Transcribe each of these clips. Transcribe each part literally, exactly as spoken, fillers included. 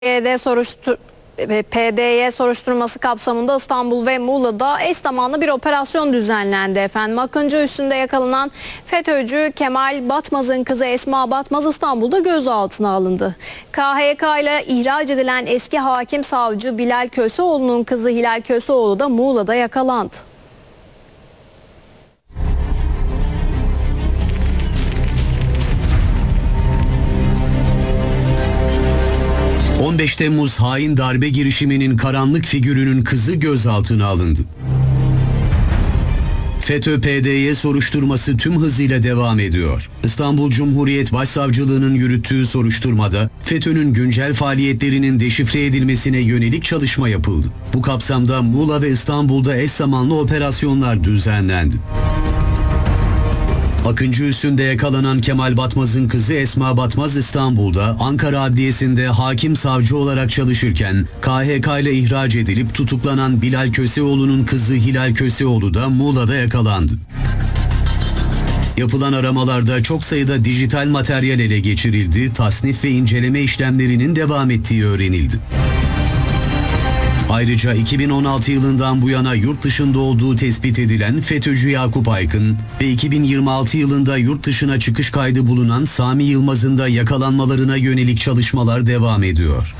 P D Y soruştur P D Y soruşturması kapsamında İstanbul ve Muğla'da eş zamanlı bir operasyon düzenlendi efendim. Akıncı üstünde yakalanan FETÖ'cü Kemal Batmaz'ın kızı Esma Batmaz İstanbul'da gözaltına alındı. K H K ile ihraç edilen eski hakim savcı Bilal Köseoğlu'nun kızı Hilal Köseoğlu da Muğla'da yakalandı. on beş Temmuz hain darbe girişiminin karanlık figürünün kızı gözaltına alındı. FETÖ P D Y soruşturması tüm hızıyla devam ediyor. İstanbul Cumhuriyet Başsavcılığı'nın yürüttüğü soruşturmada FETÖ'nün güncel faaliyetlerinin deşifre edilmesine yönelik çalışma yapıldı. Bu kapsamda Muğla ve İstanbul'da eş zamanlı operasyonlar düzenlendi. Akıncı üstünde yakalanan Kemal Batmaz'ın kızı Esma Batmaz İstanbul'da Ankara Adliyesi'nde hakim savcı olarak çalışırken K H K ile ihraç edilip tutuklanan Bilal Köseoğlu'nun kızı Hilal Köseoğlu da Muğla'da yakalandı. Yapılan aramalarda çok sayıda dijital materyal ele geçirildi, tasnif ve inceleme işlemlerinin devam ettiği öğrenildi. Ayrıca iki bin on altı yılından bu yana yurt dışında olduğu tespit edilen FETÖ'cü Yakup Aykın ve iki bin yirmi altı yılında yurt dışına çıkış kaydı bulunan Sami Yılmaz'ın da yakalanmalarına yönelik çalışmalar devam ediyor.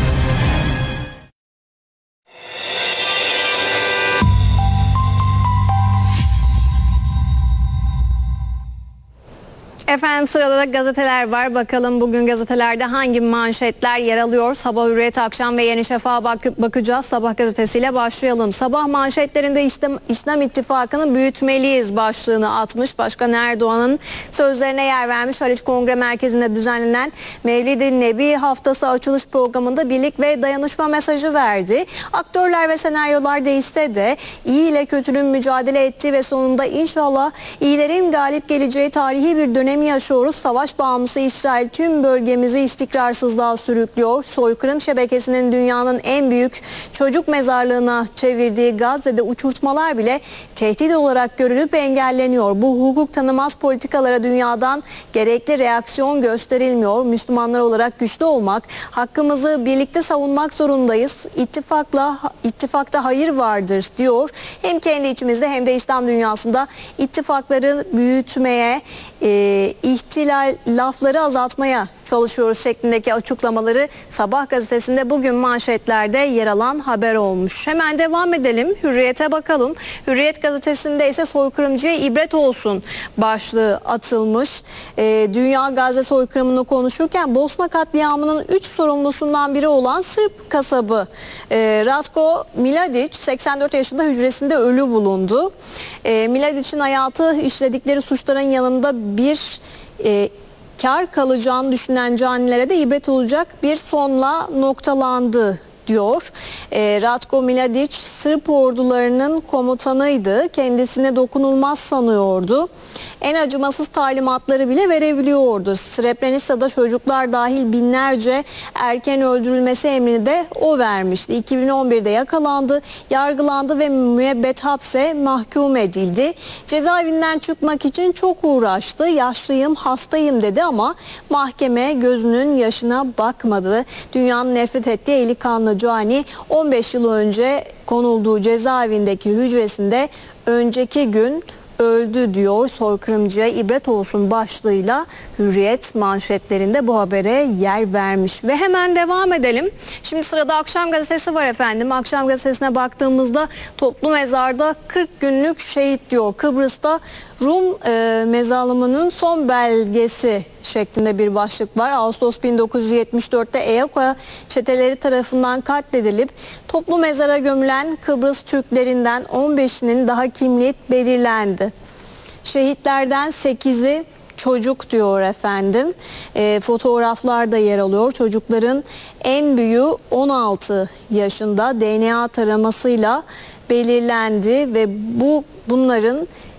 Efendim sırada da gazeteler var. Bakalım bugün gazetelerde hangi manşetler yer alıyor? Sabah Hürriyet, Akşam ve Yeni Şafak'a bak bakacağız. Sabah gazetesiyle başlayalım. Sabah manşetlerinde İslam, İslam İttifakı'nı büyütmeliyiz başlığını atmış. Başkan Erdoğan'ın sözlerine yer vermiş. Haliç Kongre Merkezi'nde düzenlenen Mevlid-i Nebi Haftası açılış programında birlik ve dayanışma mesajı verdi. Aktörler ve senaryolar değişse de iyi ile kötünün mücadele ettiği ve sonunda inşallah iyilerin galip geleceği tarihi bir dönem yaşıyoruz. Savaş bağımlısı İsrail tüm bölgemizi istikrarsızlığa sürüklüyor. Soykırım şebekesinin dünyanın en büyük çocuk mezarlığına çevirdiği Gazze'de uçurtmalar bile tehdit olarak görülüp engelleniyor. Bu hukuk tanımaz politikalara dünyadan gerekli reaksiyon gösterilmiyor. Müslümanlar olarak güçlü olmak, hakkımızı birlikte savunmak zorundayız. İttifakla ittifakta hayır vardır diyor. Hem kendi içimizde hem de İslam dünyasında ittifakları büyütmeye, e, ihtilal lafları azaltmaya çalışıyoruz şeklindeki açıklamaları Sabah gazetesinde bugün manşetlerde yer alan haber olmuş. Hemen devam edelim. Hürriyet'e bakalım. Hürriyet gazetesinde ise soykırımcıya ibret olsun başlığı atılmış. Ee, Dünya Gazze soykırımını konuşurken Bosna katliamının üç sorumlusundan biri olan Sırp kasabı e, Ratko Mladic seksen dört yaşında hücresinde ölü bulundu. E, Mladic'in hayatı işledikleri suçların yanında bir e, kar kalacağını düşünen canilere de ibret olacak bir sonla noktalandı diyor. E, Ratko Mladic Sırp ordularının komutanıydı. Kendisine dokunulmaz sanıyordu. En acımasız talimatları bile verebiliyordu. Srebrenica'da çocuklar dahil binlerce erken öldürülmesi emrini de o vermişti. iki bin on birde yakalandı, yargılandı ve müebbet hapse mahkum edildi. Cezaevinden çıkmak için çok uğraştı. Yaşlıyım, hastayım dedi ama mahkeme gözünün yaşına bakmadı. Dünyanın nefret ettiği eli kanlı Cani on beş yıl önce konulduğu cezaevindeki hücresinde önceki gün öldü diyor. Soykırımcıya ibret olsun başlığıyla Hürriyet manşetlerinde bu habere yer vermiş. Ve hemen devam edelim. Şimdi sırada Akşam gazetesi var efendim. Akşam gazetesine baktığımızda toplu mezarda kırk günlük şehit diyor. Kıbrıs'ta Rum e, mezarlığının son belgesi şeklinde bir başlık var. Ağustos bin dokuz yüz yetmiş dörtte E Y A K çeteleri tarafından katledilip toplu mezara gömülen Kıbrıs Türklerinden on beşinin daha kimliği belirlendi. Şehitlerden sekizi çocuk diyor efendim. E, fotoğraflar da yer alıyor. Çocukların en büyüğü on altı yaşında D N A taramasıyla belirlendi ve bu bunların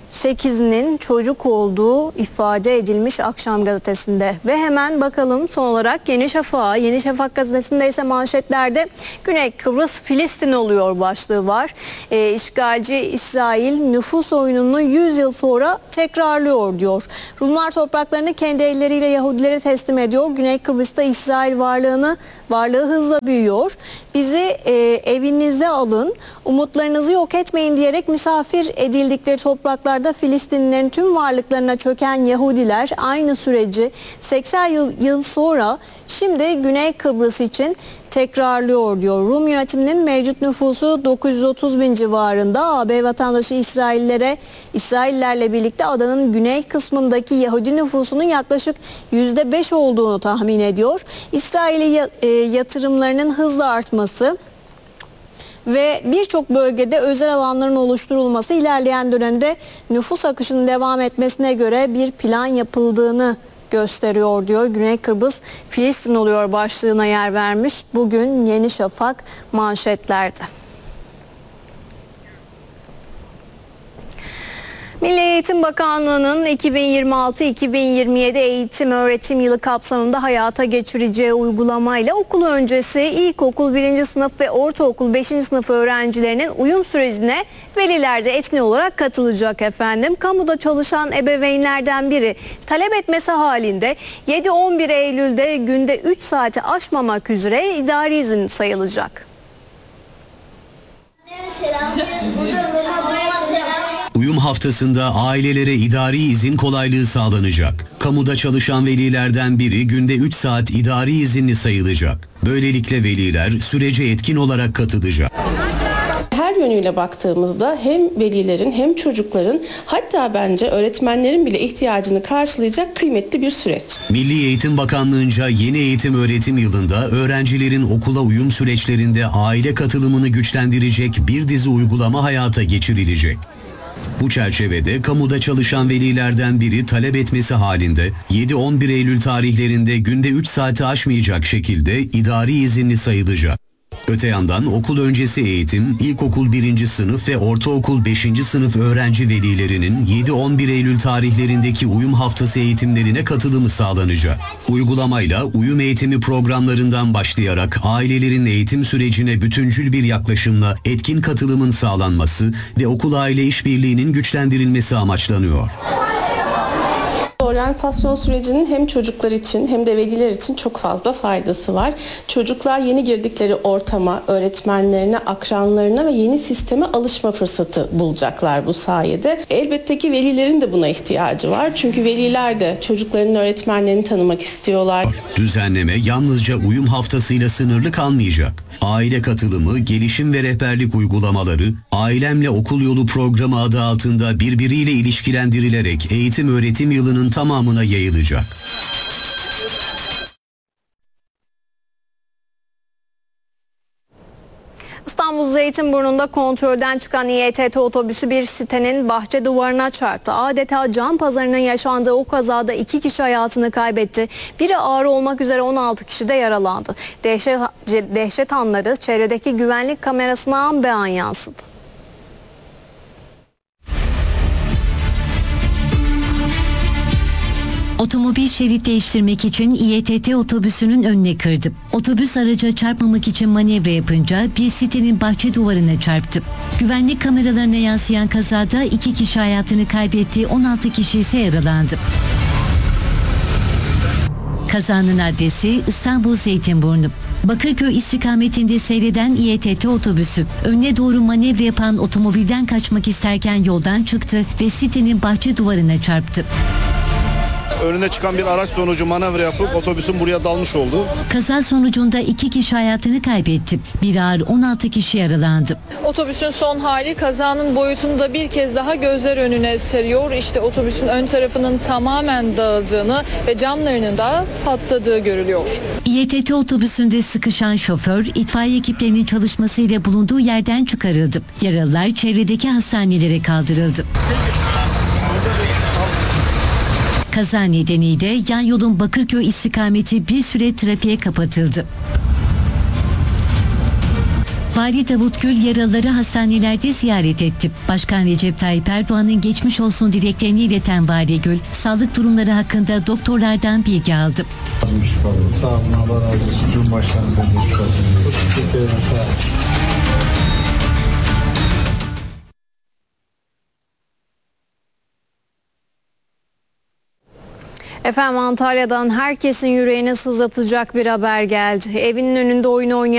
sekizinin çocuk olduğu ifade edilmiş Akşam Gazetesi'nde. Ve hemen bakalım son olarak Yeni Şafak'a. Yeni Şafak gazetesinde ise manşetlerde Güney Kıbrıs Filistin oluyor başlığı var. E, işgalci İsrail nüfus oyununu yüz yıl sonra tekrarlıyor diyor. Rumlar topraklarını kendi elleriyle Yahudilere teslim ediyor. Güney Kıbrıs'ta İsrail varlığını varlığı hızla büyüyor. Bizi e, evinize alın, umutlarınızı yok etmeyin diyerek misafir edildikleri topraklarda Filistinlilerin tüm varlıklarına çöken Yahudiler aynı süreci seksen yıl, yıl sonra şimdi Güney Kıbrıs için tekrarlıyor diyor. Rum yönetiminin mevcut nüfusu dokuz yüz otuz bin civarında. A B vatandaşı İsraillere, İsraillerle birlikte adanın güney kısmındaki Yahudi nüfusunun yaklaşık yüzde beş olduğunu tahmin ediyor. İsrail'i yatırımlarının hızla artması ve birçok bölgede özel alanların oluşturulması ilerleyen dönemde nüfus akışının devam etmesine göre bir plan yapıldığını gösteriyor diyor. Güney Kıbrıs Filistin oluyor başlığına yer vermiş. Bugün Yeni Şafak manşetlerde. Milli Eğitim Bakanlığı'nın iki bin yirmi altı iki bin yirmi yedi eğitim öğretim yılı kapsamında hayata geçireceği uygulamayla okul öncesi ilkokul birinci sınıf ve ortaokul beşinci sınıf öğrencilerinin uyum sürecine veliler de etkin olarak katılacak efendim. Kamuda çalışan ebeveynlerden biri talep etmesi halinde yedi on bir Eylül'de günde üç saati aşmamak üzere idari izin sayılacak. Uyum haftasında ailelere idari izin kolaylığı sağlanacak. Kamuda çalışan velilerden biri günde üç saat idari izinli sayılacak. Böylelikle veliler sürece etkin olarak katılacak. Her yönüyle baktığımızda hem velilerin hem çocukların hatta bence öğretmenlerin bile ihtiyacını karşılayacak kıymetli bir süreç. Milli Eğitim Bakanlığı'nca yeni eğitim öğretim yılında öğrencilerin okula uyum süreçlerinde aile katılımını güçlendirecek bir dizi uygulama hayata geçirilecek. Bu çerçevede kamuda çalışan velilerden biri talep etmesi halinde yedi on bir Eylül tarihlerinde günde üç saati aşmayacak şekilde idari izinli sayılacak. Öte yandan okul öncesi eğitim, ilkokul birinci sınıf ve ortaokul beşinci sınıf öğrenci velilerinin yedi on bir Eylül tarihlerindeki uyum haftası eğitimlerine katılımı sağlanacak. Uygulamayla uyum eğitimi programlarından başlayarak ailelerin eğitim sürecine bütüncül bir yaklaşımla etkin katılımın sağlanması ve okul aile işbirliğinin güçlendirilmesi amaçlanıyor. Oryantasyon sürecinin hem çocuklar için hem de veliler için çok fazla faydası var. Çocuklar yeni girdikleri ortama, öğretmenlerine, akranlarına ve yeni sisteme alışma fırsatı bulacaklar bu sayede. Elbette ki velilerin de buna ihtiyacı var. Çünkü veliler de çocukların öğretmenlerini tanımak istiyorlar. Düzenleme yalnızca uyum haftasıyla sınırlı kalmayacak. Aile katılımı, gelişim ve rehberlik uygulamaları, Ailemle Okul Yolu programı adı altında birbiriyle ilişkilendirilerek eğitim öğretim yılının tamamına yayılacak. İstanbul Zeytinburnu'nda kontrolden çıkan İETT otobüsü bir sitenin bahçe duvarına çarptı. Adeta can pazarının yaşandığı o kazada iki kişi hayatını kaybetti. Biri ağır olmak üzere on altı kişi de yaralandı. Dehşet, dehşet anları çevredeki güvenlik kamerasına an be an yansıdı. Otomobil şerit değiştirmek için İETT otobüsünün önüne kırdı. Otobüs araca çarpmamak için manevra yapınca bir sitenin bahçe duvarına çarptı. Güvenlik kameralarına yansıyan kazada iki kişi hayatını kaybetti, on altı kişi ise yaralandı. Kazanın adresi İstanbul Zeytinburnu. Bakırköy istikametinde seyreden İETT otobüsü önüne doğru manevra yapan otomobilden kaçmak isterken yoldan çıktı ve sitenin bahçe duvarına çarptı. Önüne çıkan bir araç sonucu manevra yapıp otobüsün buraya dalmış oldu. Kaza sonucunda iki kişi hayatını kaybetti. Bir ağır on altı kişi yaralandı. Otobüsün son hali kazanın boyutunu da bir kez daha gözler önüne seriyor. İşte otobüsün ön tarafının tamamen dağıldığını ve camlarının da patladığı görülüyor. İETT otobüsünde sıkışan şoför itfaiye ekiplerinin çalışmasıyla bulunduğu yerden çıkarıldı. Yaralılar çevredeki hastanelere kaldırıldı. Kaza nedeniyle yan yolun Bakırköy istikameti bir süre trafiğe kapatıldı. Vali Davut Gül yaralıları hastanelerde ziyaret etti. Başkan Recep Tayyip Erdoğan'ın geçmiş olsun dileklerini ileten Vali Gül, sağlık durumları hakkında doktorlardan bilgi aldı. Sağ olun, Allah razı olsun. Cumhurbaşkanımıza geçmiş olsun. Efendim Antalya'dan herkesin yüreğini sızlatacak bir haber geldi. Evinin önünde oyun oynayan